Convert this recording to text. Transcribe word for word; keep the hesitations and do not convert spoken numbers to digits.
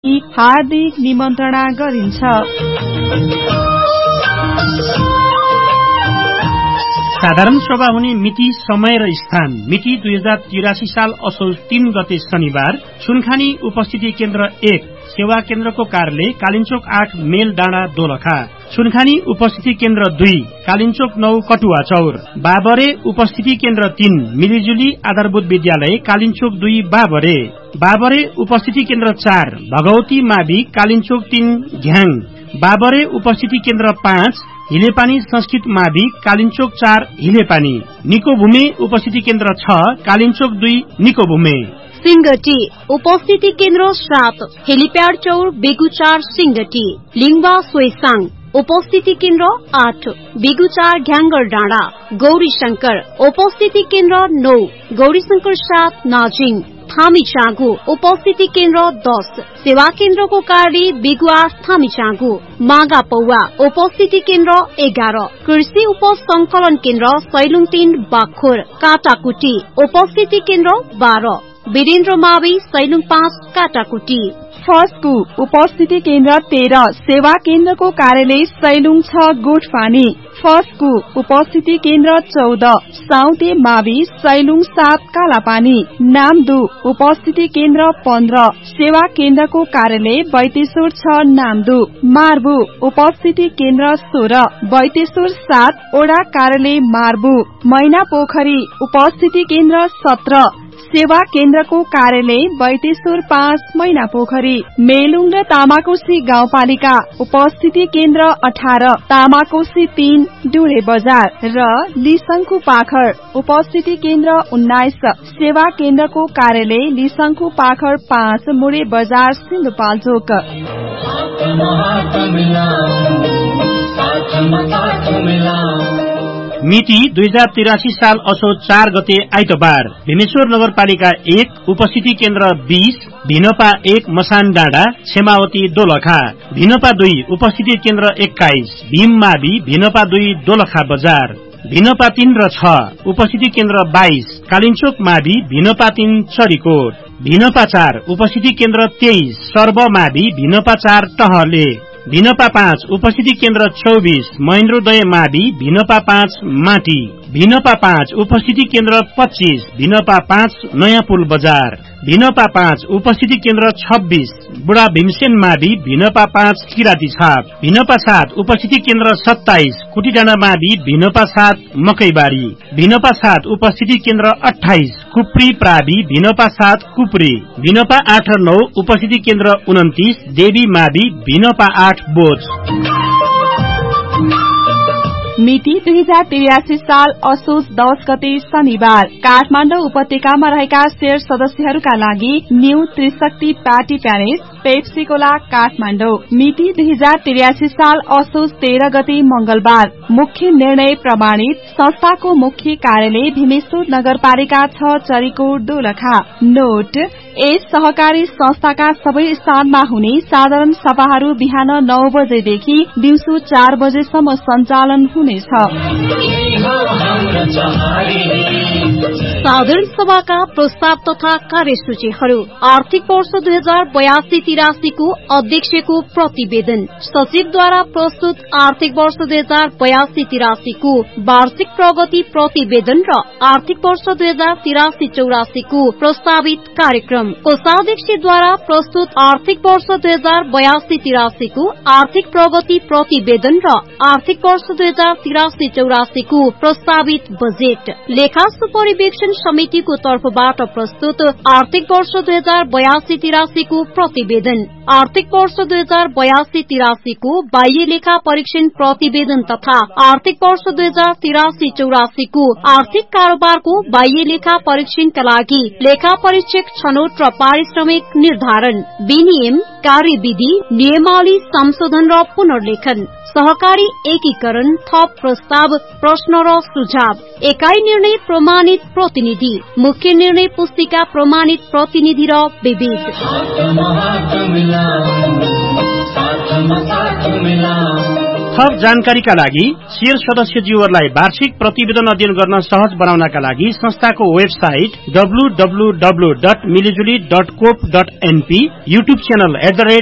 हार्दिक निमन्त्रणा गरिन्छ। साधारण सभा हुने मिति, समय र स्थान। मिति दुई हजार तिरासी साल असोज तीन गते शनिबार सुनखानी उपस्थिति केन्द्र एक सेवा केन्द्रको कार्यालय कालिन्चोक आठ मेल डाँडा दोलखा। सुनखानी उपस्थिति केन्द्र दुई कालिन्चोक नौ कटुवा चौर। बाबरे उपस्थिति केन्द्र तीन मिलिजुली आधारभूत विद्यालय कालिन्चोक दुई बाबरे। बाबरे उपस्थिति केन्द्र चार भगवती मावि कालिन्चोक तीन घ्याङ। बाबरे उपस्थिति केन्द्र पाँच हिलेपानी संस्कृत मावि कालिन्चोक चार हिलेपानी। निकोभूमे उपस्थिति केन्द्र छ कालिन्चोक दुई निकोभूमे। सिंगटी उपस्थिति केन्द्र सात हेलिप्याड चौर बेगुचार सिंगटी। लिङबा सोइसाङ उपस्थिति केन्द्र आठ बेगुचार घ्याङ्गर डाँडा। गौरी शंकर उपस्थिति केन्द्र नौ गौरीशंकर सात नाजिङ। थामीचाँगु उपस्थिति केन्द्र दस सेवा केन्द्रको कार्यालय बेगुआर थामीचाँगु। मागा पौवा उपस्थिति केन्द्र एघार कृषि उपज संकलन केन्द्र सैलुङ तीन बाखोर। काटाकुटी उपस्थिति केन्द्र बाह्र वीरेन्द्र मावि सैलुङ पाँच काटाकुटी। फस्कु उपस्थिति केन्द्र तेह्र सेवा केन्द्रको कार्यालय सैलुङ छ गोठपानी। फस्कु उपस्थिति केन्द्र चौध साउते मावि सैलुङ सात कालापानी। नामदु उपस्थिति केन्द्र पन्ध्र सेवा केन्द्रको कार्यालय बैतेश्वर छ नामदु। मार्बु उपस्थिति केन्द्र सोह्र बैतेश्वर सात ओडा कार्यालय मार्बु। मैना पोखरी उपस्थिति केन्द्र सत्र सेवा केन्द्रको कार्यालय बैतेश्वर पाँच मैना पोखरी। मेलुङ र तामाकोशी गाउँपालिका उपस्थिति केन्द्र अठार तामाकोशी तीन डुरे बजार र लिसंखु पाखर उपस्थिति केन्द्र उन्नाइस सेवा केन्द्रको कार्यालय लिसंखु पाखर पाँच मुरे बजार सिन्धुपाल्चोक। मिति दुई हजार तिरासी साल असोज चार गते आइतबार भीमेश्वर नगरपालिका एक उपस्थिति केन्द्र बीस भिनपा एक मसान डाँडा क्षेमावती दोलखा। भिनपा दुई उपस्थिति केन्द्र एक्काइस भीम मावि भिनपा दुई दोलखा बजार। भिनपा तीन र छ उपस्थिति केन्द्र बाइस कालिन्चोक मावि भिनपा तीन चरीकोट। भिनपा चार उपस्थिति केन्द्र तेइस सर्व मावि भिनपा चार टहले। भिनपा पाँच उपस्थिति केन्द्र चौबीस महेन्द्रोदय मावि भिनपा पाँच माटी। भिनपा पाँच उपस्थिति केन्द्र पच्चीस भिनपा पाँच नयाँ पुल बजार। भिनपा पाँच उपस्थिति केन्द्र छब्बीस बुढा भीमसेन मावि भिनपा पाँच किराती छाप। भिनपा सात उपस्थिति केन्द्र सत्ताइस कुटीडाँडा मावि भिनपा सात मकैबारी। भिनपा सात उपस्थिति केन्द्र अठाइस कुप्री प्रावि भिनपा सात कुप्री। भिनपा आठ र नौ उपस्थिति केन्द्र उन्तिस देवी मावि भिनपा आठ बोझ। मिति दुई हजार तिरासी साल असोज दस गते शनिबार काठमाडौँ उपत्यकामा रहेका शेर सदस्यहरूका लागि न्यू त्रिशक्ति पार्टी प्यालेस पेप्सीकोला काठमाडौँ। मिति दुई हजार तिरासी साल असोज तेह्र गते मंगलबार मुख्य निर्णय प्रमाणित संस्थाको मुख्य कार्यालय भीमेश्वर नगरपालिका छ चरीकोट दोलखा। नोट यस सहकारी संस्थाका सबै स्थानमा हुने साधारण सभाहरू बिहान नौ बजेदेखि दिउँसो चार बजेसम्म सञ्चालन हुनेछ। साधारण सभाका प्रस्ताव तथा कार्यसूचीहरू आर्थिक वर्ष दुई हजार बयासी तिरासीको अध्यक्षको प्रतिवेदन सचिवद्वारा प्रस्तुत आर्थिक वर्ष दुई हजार बयासी तिरासीको वार्षिक प्रगति प्रतिवेदन र आर्थिक वर्ष दुई हजार तिरासी चौरासीको प्रस्तावित कार्यक्रम कोषाध्यक्षद्वारा प्रस्तुत आर्थिक वर्ष दुई हजार बयासी तिरासीको आर्थिक प्रगति प्रतिवेदन र आर्थिक वर्ष दुई हजार तिरासी चौरासीको प्रस्तावित बजेट लेखा सुपरिवेक्षण समितिको तर्फबाट प्रस्तुत आर्थिक वर्ष दुई हजार बयासी तिरासीको प्रतिवेदन आर्थिक वर्ष दुई हजार बयासी तिरासीको बाह्य लेखा परीक्षण प्रतिवेदन तथा आर्थिक वर्ष दुई हजार तिरासी चौरासीको आर्थिक कारोबारको बाह्य लेखा परीक्षणका लागि लेखा परीक्षक छनौट र पारिश्रमिक निर्धारण विनियम कार्यविधि नियमावली संशोधन र पुनर्लेखन सहकारी एकीकरण थप प्रस्ताव प्रश्न र सुझाव एकाई निर्णय प्रमाणित प्रतिनिधि मुख्य निर्णय पुस्तिका प्रमाणित प्रतिनिधि र विविध थप जानकारीका लागि शेयर सदस्यज्यूहरूलाई वार्षिक प्रतिवेदन अध्ययन गर्न सहज बनाउनका लागि संस्थाको website W W W dot मिलिजुली dot cope dot NP, YouTube channel at the rate